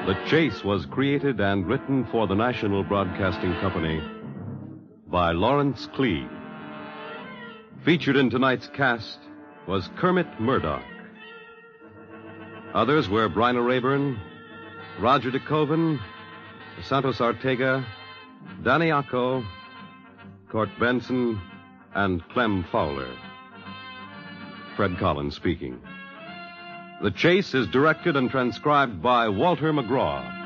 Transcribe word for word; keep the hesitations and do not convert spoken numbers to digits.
The Chase was created and written for the National Broadcasting Company by Lawrence Clee. Featured in tonight's cast was Kermit Murdoch. Others were Bryna Rayburn, Roger DeKoven, Santos Ortega, Danny Acco, Court Benson, and Clem Fowler. Fred Collins speaking. The Chase is directed and transcribed by Walter McGraw.